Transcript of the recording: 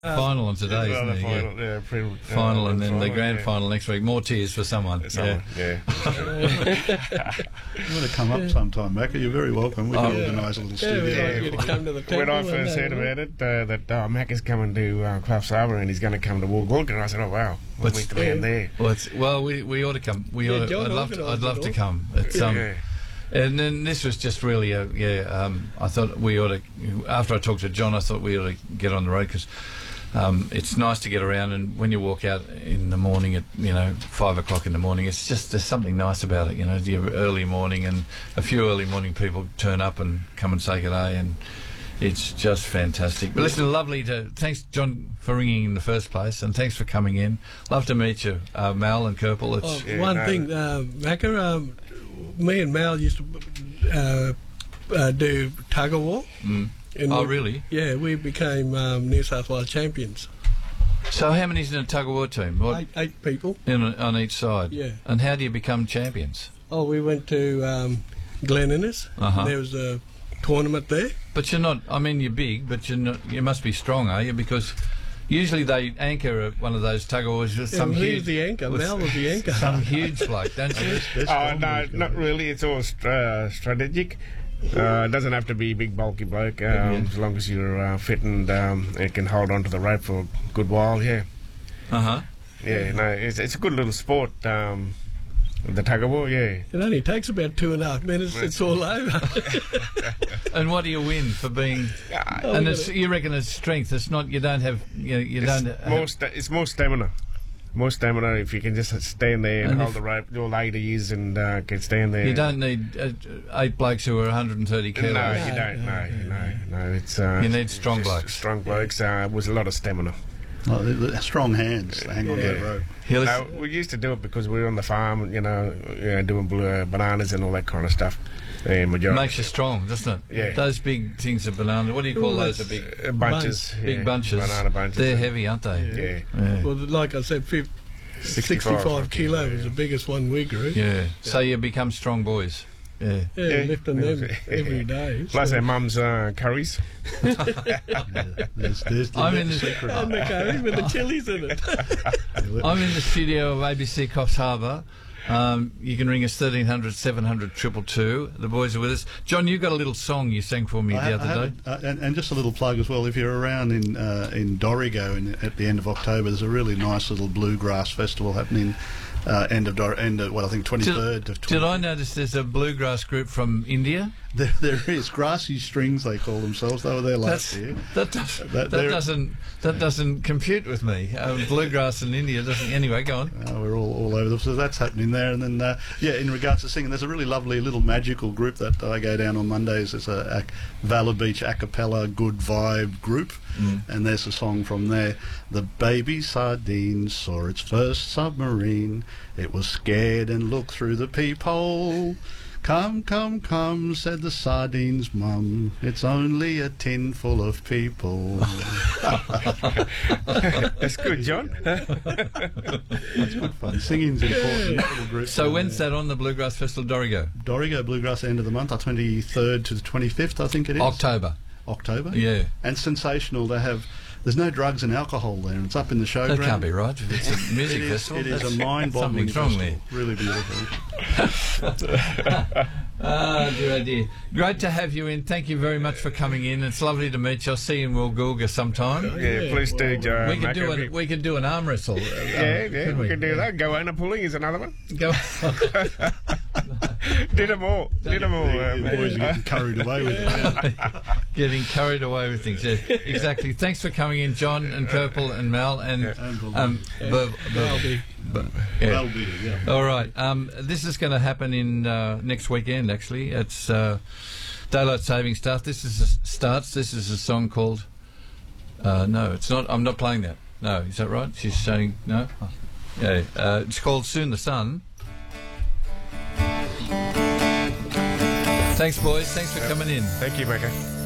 Final on today, isn't the it? final, Final and then the grand yeah. final next week. More tears for someone. Yeah. You want to come up sometime, Macca? You're very welcome. We can organise a little studio. We'd like you to come to the When I temple first and, heard about it, that Mac is coming to Clough Harbour and he's going to come to Wollongong, I said, "Oh wow, we'll meet the man there." Well, we ought to come. John I'd love to organised it come. It's Yeah. And then this was just really I thought we ought to. After I talked to John, I thought we ought to get on the road because it's nice to get around. And when you walk out in the morning at 5 o'clock in the morning, it's just there's something nice about it. The early morning, and a few early morning people turn up and come and say good day, and it's just fantastic. But listen, thanks John for ringing in the first place, and thanks for coming in. Love to meet you, Mal and Kerpel. It's thing, Macca, me and Mal used to do tug of war. And really? Yeah, we became New South Wales champions. So how many's in a tug of war team? Eight people. On each side? Yeah. And how do you become champions? Oh, we went to Glen Innes. Uh-huh. There was a tournament there. But you're not, you're big, but you're not, you must be strong, are you? Because usually they anchor at one of those tug of wars with some he huge... was the anchor. Mal was the anchor. Some huge bloke, don't you? Oh no, not really. It's all strategic. It doesn't have to be a big bulky bloke, as long as you're fit and it can hold on to the rope for a good while. Yeah. Uh-huh. Yeah. No, it's a good little sport. The tug of war. Yeah. It only takes about 2.5 minutes. It's all over. And what do you win for being? And you reckon it's strength. It's not. You don't have. It's more stamina. More stamina if you can just stand there and hold the rope. All 8 years and can stand there. You don't need 8 blokes who are 130 kilos. No, you don't. No. It's you need strong blokes. Strong blokes with a lot of stamina. Strong hands to hang on to that rope. We used to do it because we were on the farm, doing bananas and all that kind of stuff. Makes you strong, doesn't it? Yeah. Those big things of banana. What do you call those? The big bunches. Big bunches. Banana bunches. They're heavy, aren't they? Yeah. Well, like I said, 65 kilo was the biggest one we grew. Yeah. So you become strong boys. Yeah. Lifting them every day. Plus our mum's curries. I'm in the secret. And the curry with the chilies in it. I'm in the studio of ABC Coffs Harbour. You can ring us 1300 700 222. The boys are with us. John, you got a little song you sang for me the other day. And just a little plug as well. If you're around in Dorrigo at the end of October, there's a really nice little bluegrass festival happening. I think 23rd to 20th. Did I notice there's a bluegrass group from India? There is. Grassy Strings, they call themselves. They were there last year. That doesn't compute with me. Bluegrass in India doesn't. Anyway, go on. We're all over them. So that's happening there. And then, in regards to singing, there's a really lovely little magical group that I go down on Mondays. It's a Valor Beach a cappella good vibe group. And there's a song from there. The baby sardine saw its first submarine. It was scared and looked through the peephole. Come, come, come, said the sardine's mum. It's only a tin full of people. That's good, John. That's good fun. Singing's important. Little group so when's that on the Bluegrass Festival, Dorrigo? Dorrigo Bluegrass, end of the month, 23rd to the 25th, I think it is. October. Yeah. And sensational. There's no drugs and alcohol there, and it's up in the showground. That can't be right. It's a music festival. It is a mind-boggling festival. Really beautiful. Dear. Great to have you in. Thank you very much for coming in. It's lovely to meet you. I'll see you in Woolgoolga sometime. Yeah, please do, Joe. We could do an arm wrestle. We can do that. Goanna pulling is another one. Go. Did them all. The boys are getting carried away with it. Getting carried away with things. Yeah, exactly. Thanks for coming in, John and Kerpel and Mal and All right. This is going to happen in next weekend. Actually, it's daylight saving stuff. This is a song called. No, it's not. I'm not playing that. No, is that right? She's saying no. Yeah. It's called Soon the Sun. Thanks, boys. Thanks for coming in. Thank you, Becca.